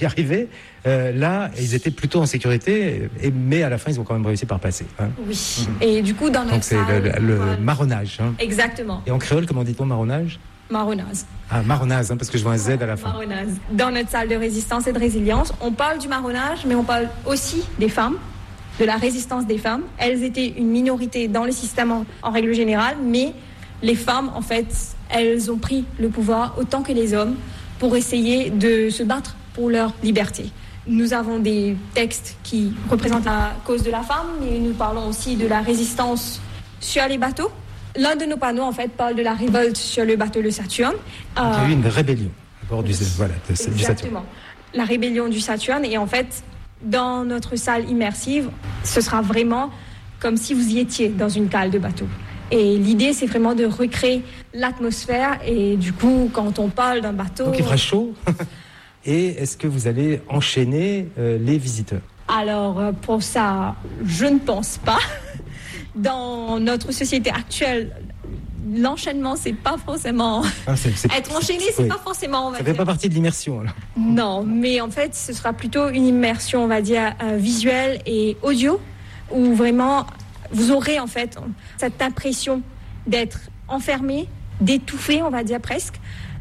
y arrivaient. Là, ils étaient plutôt en sécurité, mais à la fin, ils ont quand même réussi par passer. Hein. Oui. Et du coup, dans notre donc c'est salle, le marronnage. Hein. Exactement. Et en créole, comment dit-on marronnage? Marronnage. Ah, marronnage, hein, parce que je vois un Z à la fin. Marronnage. Dans notre salle de résistance et de résilience, on parle du marronnage, mais on parle aussi des femmes, de la résistance des femmes. Elles étaient une minorité dans le système en règle générale, mais les femmes, en fait, elles ont pris le pouvoir autant que les hommes pour essayer de se battre pour leur liberté. Nous avons des textes qui représentent la cause de la femme, mais nous parlons aussi de la résistance sur les bateaux. L'un de nos panneaux, en fait, parle de la révolte sur le bateau le Saturne. Il y a eu une rébellion à bord du Saturne. Exactement. La rébellion du Saturne. Et en fait, dans notre salle immersive, ce sera vraiment comme si vous y étiez dans une cale de bateau. Et l'idée, c'est vraiment de recréer l'atmosphère. Et du coup, quand on parle d'un bateau... Donc il fera chaud. Et est-ce que vous allez enchaîner les visiteurs? Alors, pour ça, je ne pense pas. Dans notre société actuelle, l'enchaînement, c'est pas forcément... Être enchaîné, c'est pas forcément... Ça fait pas partie de l'immersion, alors. Non, mais en fait, ce sera plutôt une immersion, on va dire, visuelle et audio, où vraiment, vous aurez, en fait, cette impression d'être enfermé, d'étouffer, on va dire presque,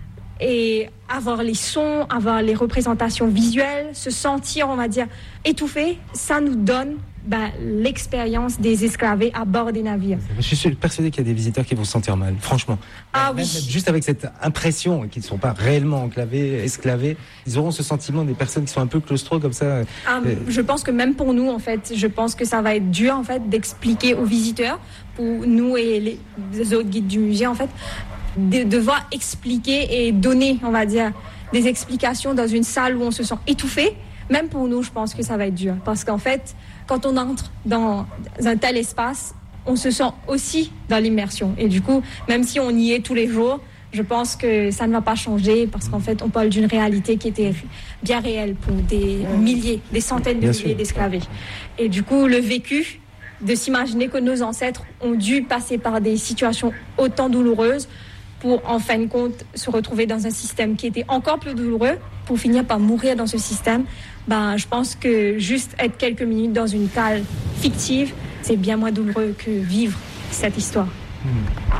et avoir les sons, avoir les représentations visuelles, se sentir, on va dire, étouffé, ça nous donne l'expérience des esclavés à bord des navires. Je suis persuadé qu'il y a des visiteurs qui vont se sentir mal, franchement. Ah oui. Juste avec cette impression qu'ils ne sont pas réellement esclavés, ils auront ce sentiment des personnes qui sont un peu claustro comme ça. Je pense que même pour nous, en fait, je pense que ça va être dur, en fait, d'expliquer aux visiteurs, pour nous et les autres guides du musée, en fait, de devoir expliquer et donner, on va dire, des explications dans une salle où on se sent étouffé. Même pour nous, je pense que ça va être dur. Parce qu'en fait, quand on entre dans un tel espace, on se sent aussi dans l'immersion. Et du coup, même si on y est tous les jours, je pense que ça ne va pas changer parce qu'en fait, on parle d'une réalité qui était bien réelle pour des milliers, des centaines de milliers d'esclavés. Et du coup, le vécu de s'imaginer que nos ancêtres ont dû passer par des situations autant douloureuses pour, en fin de compte, se retrouver dans un système qui était encore plus douloureux, pour finir par mourir dans ce système, je pense que juste être quelques minutes dans une cale fictive, c'est bien moins douloureux que vivre cette histoire.